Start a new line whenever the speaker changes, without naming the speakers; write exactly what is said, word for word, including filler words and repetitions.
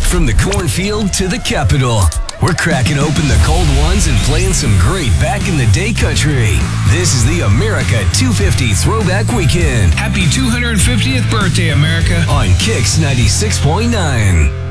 From the cornfield to the Capitol, we're cracking open the cold ones and playing some great back-in-the-day country. This is the America two fifty Throwback Weekend.
Happy two hundred fiftieth birthday, America.
On Kicks ninety-six point nine.